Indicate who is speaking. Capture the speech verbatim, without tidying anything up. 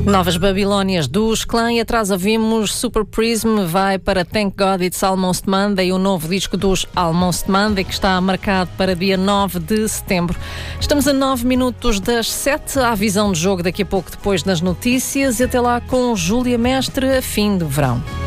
Speaker 1: Novas Babilónias dos Clã, e atrás ouvimos Super Prism, vai para Thank God It's Almost Monday, o novo disco dos Almost Monday, que está marcado para dia nove de setembro. Estamos a nove minutos das sete, à visão de jogo daqui a pouco depois das notícias, e até lá com Júlia Mestre, a fim do verão.